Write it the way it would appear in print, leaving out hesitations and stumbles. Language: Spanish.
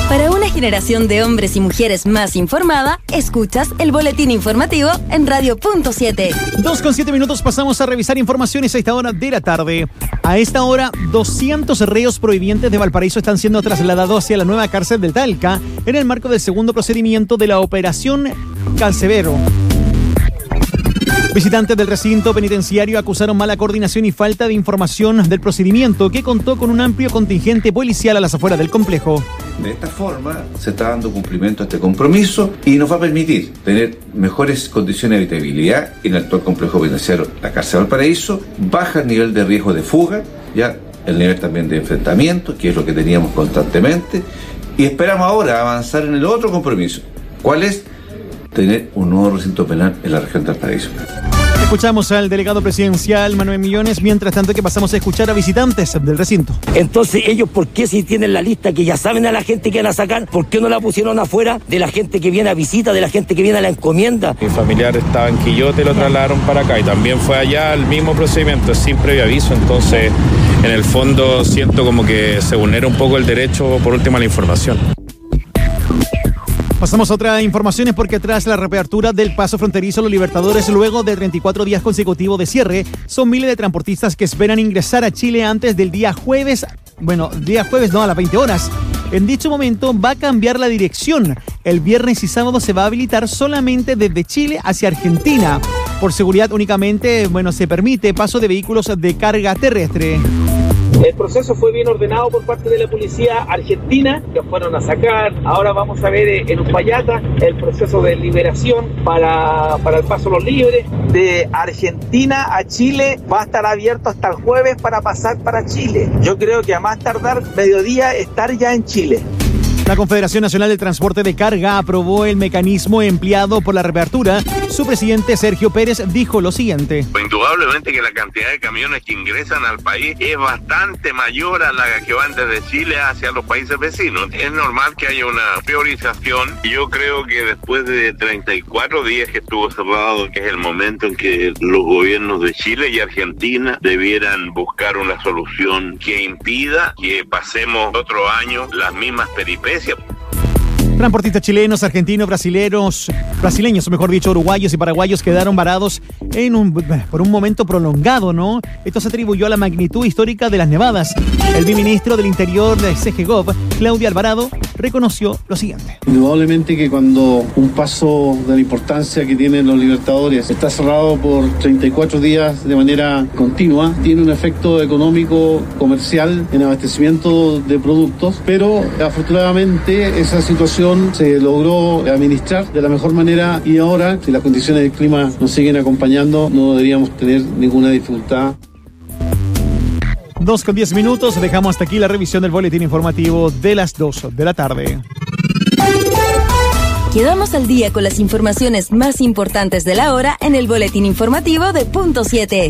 Para una generación de hombres y mujeres más informada, escuchas el boletín informativo en Radio Punto 7. 2:07 pasamos a revisar informaciones a esta hora de la tarde. A esta hora, 200 reos prohibientes de Valparaíso están siendo trasladados hacia la nueva cárcel del Talca en el marco del segundo procedimiento de la Operación Calcevero. Visitantes del recinto penitenciario acusaron mala coordinación y falta de información del procedimiento, que contó con un amplio contingente policial a las afueras del complejo. De esta forma se está dando cumplimiento a este compromiso y nos va a permitir tener mejores condiciones de habitabilidad en el actual complejo penitenciario, la cárcel de Valparaíso, baja el nivel de riesgo de fuga, ya el nivel también de enfrentamiento, que es lo que teníamos constantemente, y esperamos ahora avanzar en el otro compromiso. ¿Cuál es? Tener un nuevo recinto penal en la región de Valparaíso. Escuchamos al delegado presidencial Manuel Millones, mientras tanto que pasamos a escuchar a visitantes del recinto. Entonces ellos, ¿por qué si tienen la lista que ya saben a la gente que van a sacar, por qué no la pusieron afuera de la gente que viene a visita, de la gente que viene a la encomienda? Mi familiar estaba en Quillote, lo trasladaron para acá y también fue allá el mismo procedimiento, sin previo aviso, entonces en el fondo siento como que se vulnera un poco el derecho, por último, a la información. Pasamos a otras informaciones porque tras la reapertura del paso fronterizo Los Libertadores, luego de 34 días consecutivos de cierre, son miles de transportistas que esperan ingresar a Chile antes del día jueves a las 20 horas. En dicho momento va a cambiar la dirección. El viernes y sábado se va a habilitar solamente desde Chile hacia Argentina. Por seguridad únicamente, se permite paso de vehículos de carga terrestre. El proceso fue bien ordenado por parte de la policía argentina, que fueron a sacar. Ahora vamos a ver en Uspallata el proceso de liberación para el paso a los libres. De Argentina a Chile va a estar abierto hasta el jueves para pasar para Chile. Yo creo que a más tardar mediodía estar ya en Chile. La Confederación Nacional de Transporte de Carga aprobó el mecanismo empleado por la reapertura. Su presidente, Sergio Pérez, dijo lo siguiente. Indudablemente que la cantidad de camiones que ingresan al país es bastante mayor a la que van desde Chile hacia los países vecinos. Es normal que haya una priorización y yo creo que después de 34 días que estuvo cerrado, que es el momento en que los gobiernos de Chile y Argentina debieran buscar una solución que impida que pasemos otro año las mismas peripecias. Transportistas chilenos, argentinos, brasileños, uruguayos y paraguayos quedaron varados por un momento prolongado, ¿no? Esto se atribuyó a la magnitud histórica de las nevadas. El viceministro del Interior de CGGOV, Claudia Alvarado, reconoció lo siguiente. Indudablemente que cuando un paso de la importancia que tienen los Libertadores está cerrado por 34 días de manera continua, tiene un efecto económico, comercial, en abastecimiento de productos, pero afortunadamente esa situación se logró administrar de la mejor manera y ahora, si las condiciones del clima nos siguen acompañando, no deberíamos tener ninguna dificultad. 2:10, dejamos hasta aquí la revisión del boletín informativo de las 2 de la tarde. Quedamos al día con las informaciones más importantes de la hora en el boletín informativo de Punto 7.